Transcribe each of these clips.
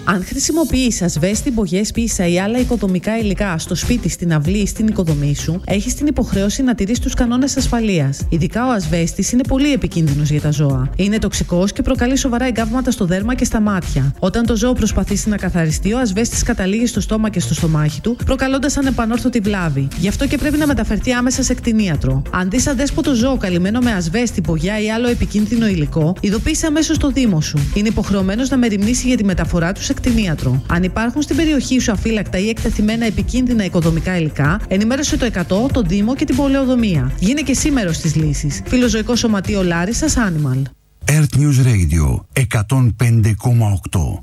Αν χρησιμοποιείς ασβέστη, μπογιές, πίσα ή άλλα οικοδομικά υλικά στο σπίτι, στην αυλή ή στην οικοδομή σου, έχεις την υποχρέωση να τηρείς τους κανόνες ασφαλείας. Ειδικά ο ασβέστης είναι πολύ επικίνδυνος για τα ζώα. Είναι τοξικός και προκαλεί σοβαρά εγκάβματα στο δέρμα και στα μάτια. Όταν το ζώο προσπαθήσει να καθαριστεί, ο ασβέστης καταλήγει στο στόμα και στο στομάχι του, προκαλώντας ανεπανόρθωτη βλάβη. Γι' αυτό και πρέπει να μεταφερθεί άμεσα σε κτηνίατρο. Αν δεις αδέσποτο ζώο καλυμμένο με ασβέστη, μπογιά ή άλλο επικίνδυνο υλικό, ειδοποίησε αμέσως το Δήμο σου. Είναι υποχρεωμένος να μεριμνήσει για τη μεταφορά του σε κτηνίατρο. Αν υπάρχουν στην περιοχή σου αφύλακτα ή εκτεθειμένα επικίνδυνα οικοδομικά υλικά, ενημέρωσε το 100, το Δήμο και την πολεοδομία. Γίνε και εσύ μέρος της λύσης. Φιλοζωικό Σωματείο Λάρισσας Animal. Earth News Radio 105,8.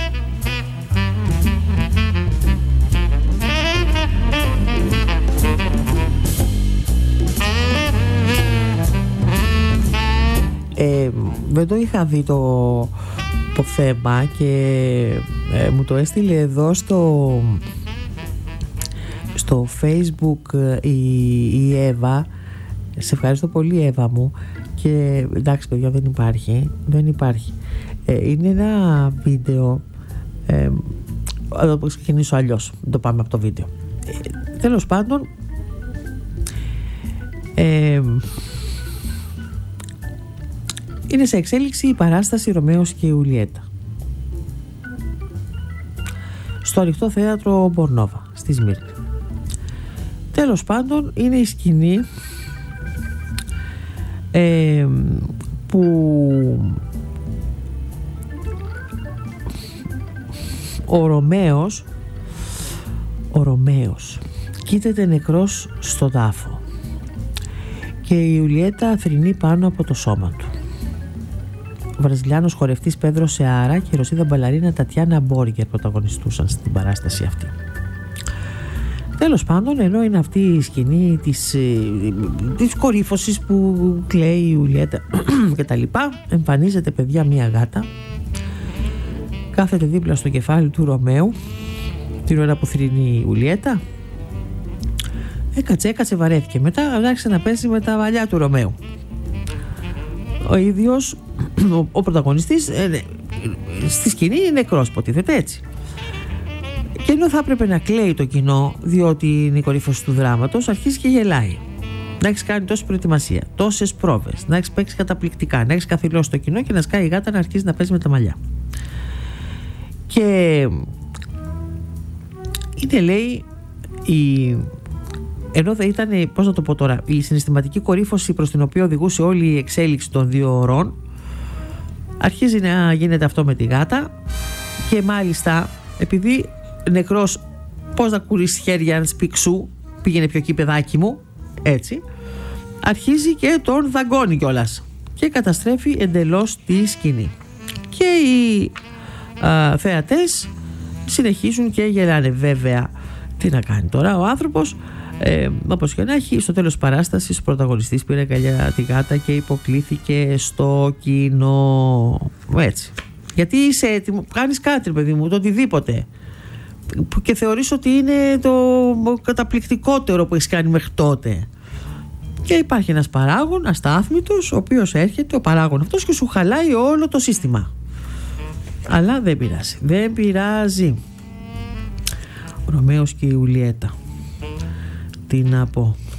Δεν το είχα δει το θέμα και μου το έστειλε εδώ στο Facebook η Εύα. Σε ευχαριστώ πολύ, Εύα μου. Και εντάξει παιδιά, δεν υπάρχει. Είναι ένα βίντεο, θα το ξεκινήσω αλλιώς, το πάμε από το βίντεο. Τέλος πάντων, είναι σε εξέλιξη η παράσταση Ρωμαίος και Ιουλιέτα στο ανοιχτό θέατρο Μπορνόβα στη Σμύρνη. Τέλος πάντων, είναι η σκηνή που ο Ρωμαίος κοίταται νεκρός στο τάφο και η Ιουλιέτα θρηνεί πάνω από το σώμα του. Ο Βραζιλιάνος χορευτής Πέδρο Σεάρα και η Ρωσίδα μπαλαρίνα Τατιάνα Μπόργκερ πρωταγωνιστούσαν στην παράσταση αυτή. Τέλος πάντων, ενώ είναι αυτή η σκηνή της κορύφωσης που κλαίει η Ιουλιέτα και τα λοιπά, εμφανίζεται παιδιά μια γάτα, κάθεται δίπλα στο κεφάλι του Ρωμαίου την ώρα που θρηνεί η Ιουλιέτα. Έκατσε, βαρέθηκε. Μετά άρχισε να πέσει με τα μαλλιά του Ρωμαίου. Ο ίδιος, ο πρωταγωνιστής, στη σκηνή είναι νεκρός, υποτίθεται έτσι. Και ενώ θα έπρεπε να κλαίει το κοινό, διότι είναι η κορύφωση του δράματος, αρχίζει και γελάει. Να έχεις κάνει τόση προετοιμασία, τόσες πρόβες, να έχεις παίξει καταπληκτικά, να έχεις καθυλώσει το κοινό και να σκάει η γάτα να αρχίσει να παίζει με τα μαλλιά. Και είναι, λέει, ενώ θα ήταν, πώς να το πω τώρα, η συναισθηματική κορύφωση προς την οποία οδηγούσε όλη η εξέλιξη των 2 ωρών, αρχίζει να γίνεται αυτό με τη γάτα και μάλιστα επειδή νεκρός, πώς να κουρείς χέρια αν σπίξου, πήγαινε πιο εκεί παιδάκι μου, έτσι, αρχίζει και τον δαγκώνει κιόλας και καταστρέφει εντελώς τη σκηνή. Και οι θεατές συνεχίζουν και γελάνε. Βέβαια, τι να κάνει τώρα ο άνθρωπος, όπως και να έχει, στο τέλος της παράστασης ο πρωταγωνιστής πήρε αγκαλιά τη γάτα και υποκλήθηκε στο κοινό. Έτσι. Γιατί είσαι έτοιμο, κάνεις κάτι, παιδί μου, το οτιδήποτε, και θεωρείς ότι είναι το καταπληκτικότερο που έχεις κάνει μέχρι τότε. Και υπάρχει ένας παράγων αστάθμητος, ο οποίος έρχεται, ο παράγων αυτός, και σου χαλάει όλο το σύστημα. Αλλά δεν πειράζει. Ο Ρωμαίος και η Ιουλιέτα. Τι να πω.